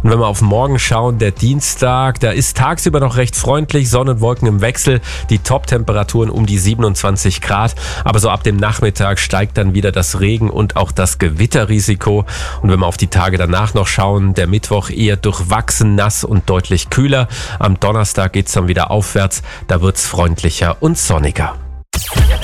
Und wenn wir auf morgen schauen, der Dienstag, da ist tagsüber noch recht freundlich, Sonne und Wolken im Wechsel, die Top-Temperaturen um die 27 Grad. Aber so ab dem Nachmittag steigt dann wieder das Regen- und auch das Gewitterrisiko. Und wenn wir auf die Tage danach noch schauen, der Mittwoch eher durchwachsen, nass und deutlich kühler. Am Donnerstag geht's dann wieder aufwärts, da wird's freundlicher und sonniger.